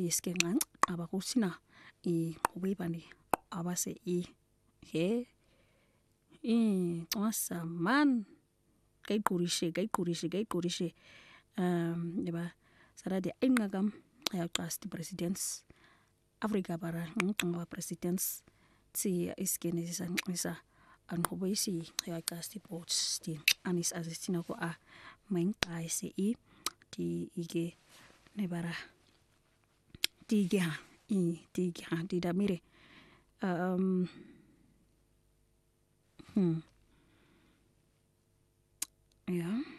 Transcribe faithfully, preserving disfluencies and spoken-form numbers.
iske ncanc abakusina iqhubibani abase i he i xwasa man kayqurishe kayqurishe kayqurishe um yeba sarade ainqakam ayaqasti presidents Afrika bara ngqaba presidents si iskene sisanqisa anqobo isi ayaqasti boards di anis azistina ko a mengqaise i di ige nebara tiga i tiga di damire um hmm ya